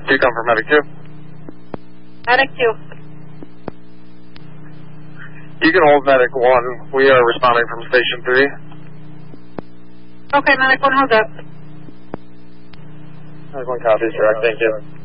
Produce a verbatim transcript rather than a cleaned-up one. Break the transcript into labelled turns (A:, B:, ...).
A: Do you come from Medic two?
B: Medic two.
A: You can hold Medic one. We are responding from Station three.
B: Okay, Medic one, hold up.
A: Medic one copies, direct. Thank you.